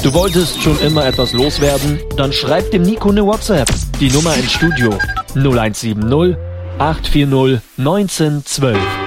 Du wolltest schon immer etwas loswerden? Dann schreib dem Nico eine WhatsApp. Die Nummer ins Studio 0170 840 1912.